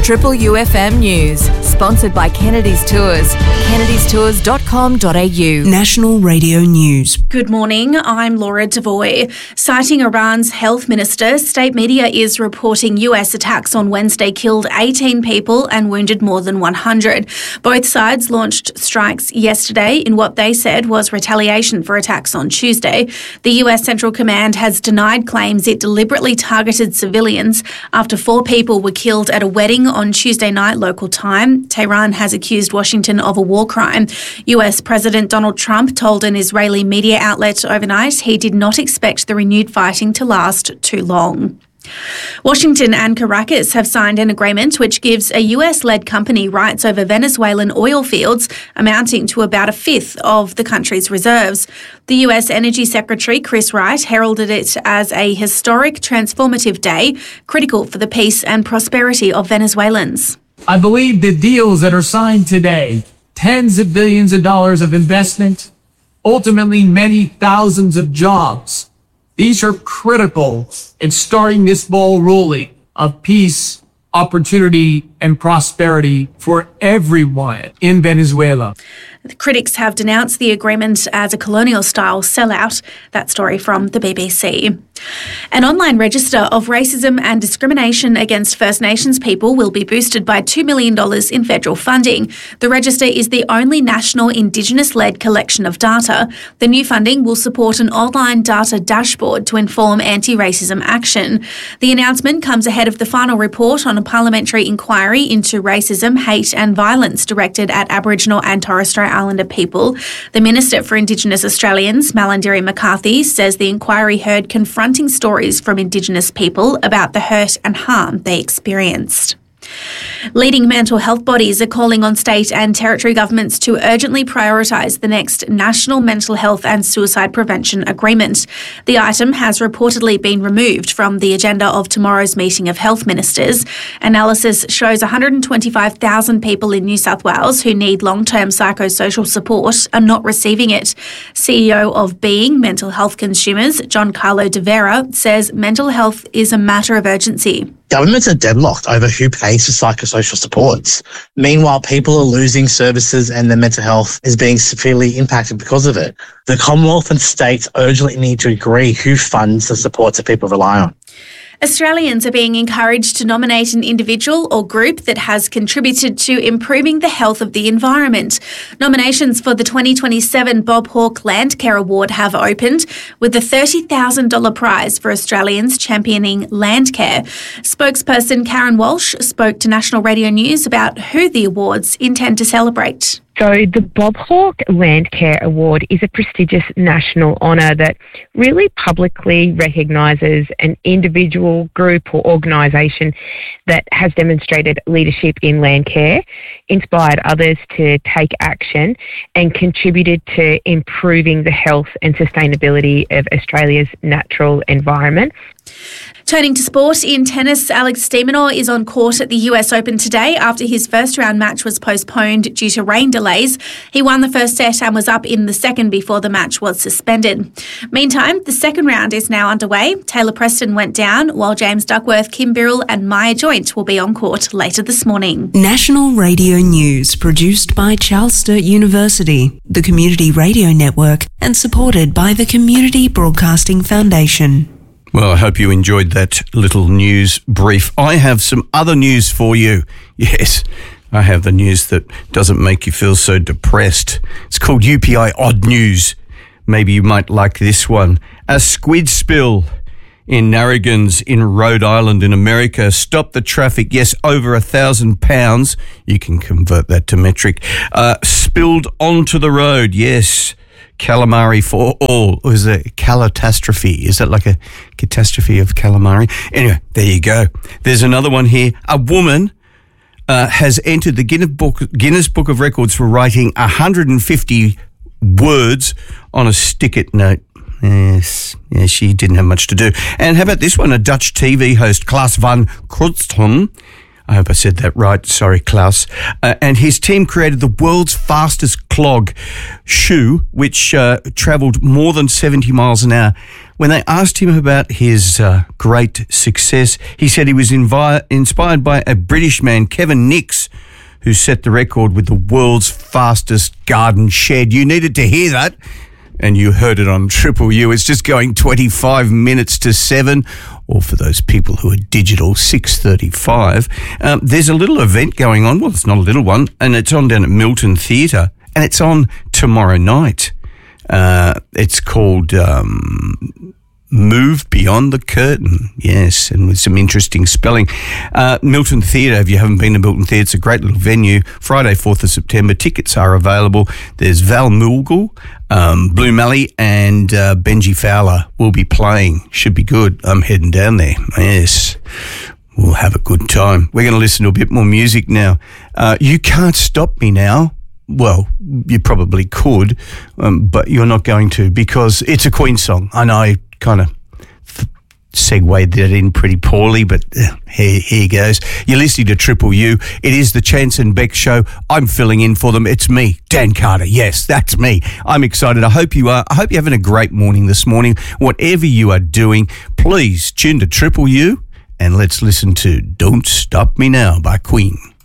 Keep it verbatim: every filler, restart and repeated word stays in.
Triple U F M News, sponsored by Kennedy's Tours. kennedys tours dot com dot a u. National Radio News. Good morning, I'm Laura Devoy. Citing Iran's health minister, state media is reporting U S attacks on Wednesday killed eighteen people and wounded more than one hundred. Both sides launched strikes yesterday in what they said was retaliation for attacks on Tuesday. The U S Central Command has denied claims it deliberately targeted civilians after four people were killed at a wedding on Tuesday night local time. Tehran has accused Washington of a war crime. U S President Donald Trump told an Israeli media outlet overnight he did not expect the renewed fighting to last too long. Washington and Caracas have signed an agreement which gives a U S-led company rights over Venezuelan oil fields amounting to about a fifth of the country's reserves. The U S Energy Secretary Chris Wright heralded it as a historic, transformative day, critical for the peace and prosperity of Venezuelans. I believe the deals that are signed today, tens of billions of dollars of investment, ultimately many thousands of jobs, these are critical in starting this ball rolling of peace, opportunity, and prosperity for everyone in Venezuela. The critics have denounced the agreement as a colonial-style sellout. That story from the B B C. An online register of racism and discrimination against First Nations people will be boosted by two million dollars in federal funding. The register is the only national Indigenous-led collection of data. The new funding will support an online data dashboard to inform anti-racism action. The announcement comes ahead of the final report on a parliamentary inquiry into racism, hate and violence directed at Aboriginal and Torres Strait Islander people. The Minister for Indigenous Australians, Malarndirri McCarthy, says the inquiry heard confronting stories from Indigenous people about the hurt and harm they experienced. Leading mental health bodies are calling on state and territory governments to urgently prioritise the next National Mental Health and Suicide Prevention Agreement. The item has reportedly been removed from the agenda of tomorrow's meeting of health ministers. Analysis shows one hundred twenty-five thousand people in New South Wales who need long-term psychosocial support are not receiving it. C E O of Being Mental Health Consumers, John Carlo De Vera, says mental health is a matter of urgency. Governments are deadlocked over who pays for psychosocial supports. Meanwhile, people are losing services and their mental health is being severely impacted because of it. The Commonwealth and states urgently need to agree who funds the supports that people rely on. Australians are being encouraged to nominate an individual or group that has contributed to improving the health of the environment. Nominations for the twenty twenty-seven Bob Hawke Landcare Award have opened, with the thirty thousand dollars prize for Australians championing landcare. Spokesperson Karen Walsh spoke to National Radio News about who the awards intend to celebrate. So the Bob Hawke Landcare Award is a prestigious national honour that really publicly recognises an individual, group or organisation that has demonstrated leadership in landcare, inspired others to take action and contributed to improving the health and sustainability of Australia's natural environment. Turning to sport, in tennis, Alex de Minaur is on court at the U S Open today after his first round match was postponed due to rain delays. He won the first set and was up in the second before the match was suspended. Meantime, the second round is now underway. Taylor Preston went down, while James Duckworth, Kim Birrell and Maya Joint will be on court later this morning. National Radio News, produced by Charles Sturt University, the Community Radio Network, and supported by the Community Broadcasting Foundation. Well, I hope you enjoyed that little news brief. I have some other news for you. Yes, I have the news that doesn't make you feel so depressed. It's called U P I Odd News. Maybe you might like this one. A squid spill in Narragansett in Rhode Island in America stopped the traffic. Yes, over a thousand pounds. You can convert that to metric. Uh, spilled onto the road. Yes. Calamari for all. Or is it a catastrophe? Is that like a catastrophe of calamari? Anyway, there you go. There's another one here. A woman uh, has entered the Guinness Book, Guinness Book of Records for writing one hundred fifty words on a stick-it note. Yes, yeah, she didn't have much to do. And how about this one? A Dutch T V host, Klaas van Croodston, I hope I said that right. Sorry, Klaus. Uh, and his team created the world's fastest clog shoe, which uh, travelled more than seventy miles an hour. When they asked him about his uh, great success, he said he was invi- inspired by a British man, Kevin Nix, who set the record with the world's fastest garden shed. You needed to hear that, and you heard it on Triple U. It's just going twenty-five minutes to seven, or for those people who are digital, six thirty-five. Um, there's a little event going on. Well, it's not a little one, and it's on down at Milton Theatre, and it's on tomorrow night. Uh, it's called um, Move Beyond the Curtain. Yes, and with some interesting spelling. Uh, Milton Theatre, if you haven't been to Milton Theatre, it's a great little venue. Friday, fourth of September. Tickets are available. There's Val Mulgul, um, Blue Mally, and uh, Benji Fowler will be playing. Should be good. I'm heading down there. Yes. We'll have a good time. We're going to listen to a bit more music now. Uh, You Can't Stop Me Now. Well, you probably could, um, but you're not going to, because it's a Queen song. I know I kind of th- segued that in pretty poorly, but uh, here, here goes. You're listening to Triple U. It is the Chance and Beck Show. I'm filling in for them. It's me, Dan Carter. Yes, that's me. I'm excited. I hope you are. I hope you're having a great morning this morning. Whatever you are doing, please tune to Triple U and let's listen to Don't Stop Me Now by Queen.